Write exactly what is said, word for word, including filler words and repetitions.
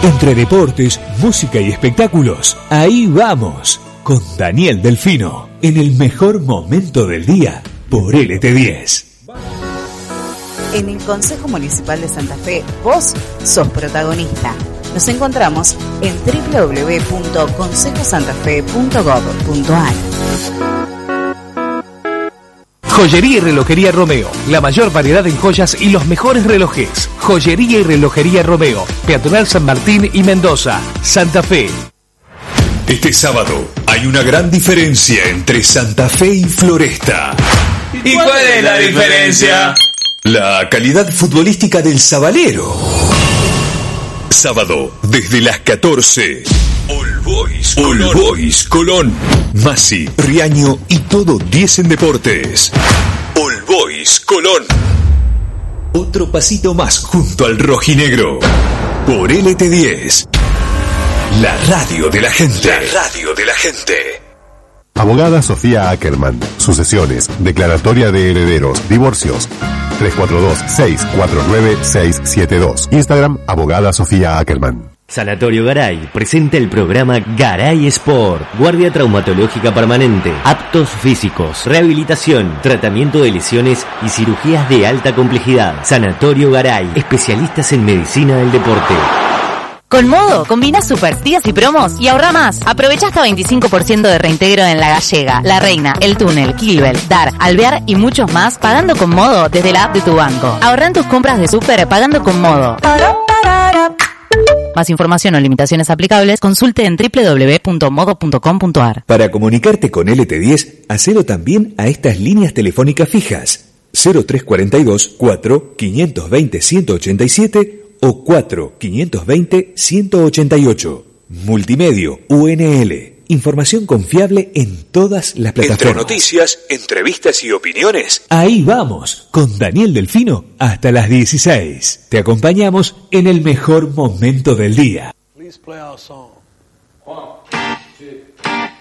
Entre deportes, música y espectáculos, ahí vamos, con Daniel Delfino, en el mejor momento del día, por L T diez. En el Consejo Municipal de Santa Fe, vos sos protagonista. Nos encontramos en doble u doble u doble u punto consejo santa fe punto gov punto a r. Joyería y relojería Romeo, la mayor variedad en joyas y los mejores relojes. Joyería y relojería Romeo, Peatonal San Martín y Mendoza, Santa Fe. Este sábado hay una gran diferencia entre Santa Fe y Floresta. ¿Y cuál es la diferencia? La calidad futbolística del Sabalero. Sábado, desde las catorce. All Boys Colón. All Boys Colón. Masi, Riaño y todo diez en deportes. All Boys Colón. Otro pasito más junto al rojinegro. Por L T diez. La radio de la gente. La radio de la gente. Abogada Sofía Ackerman. Sucesiones, declaratoria de herederos, divorcios. tres cuatro dos, seis cuatro nueve, seis siete dos. Instagram, abogada Sofía Ackerman. Sanatorio Garay presenta el programa Garay Sport. Guardia traumatológica permanente, aptos físicos, rehabilitación, tratamiento de lesiones y cirugías de alta complejidad. Sanatorio Garay, especialistas en medicina del deporte. Con Modo, combina super días y promos y ahorra más. Aprovecha hasta veinticinco por ciento de reintegro en La Gallega, La Reina, El Túnel, Kilbel, Dar, Alvear y muchos más pagando con Modo desde la app de tu banco. Ahorra en tus compras de súper pagando con Modo. Más información o limitaciones aplicables, consulte en doble u doble u doble u punto modo punto com punto a r. Para comunicarte con L T diez, hacelo también a estas líneas telefónicas fijas. cero tres cuarenta y dos, cuatro, quinientos veinte, ciento ochenta y siete o cuatro, quinientos veinte, ciento ochenta y ocho. Multimedio U N L. Información confiable en todas las plataformas. Entre noticias, entrevistas y opiniones. Ahí vamos, con Daniel Delfino hasta las dieciséis. Te acompañamos en el mejor momento del día. Please play our song. One, two.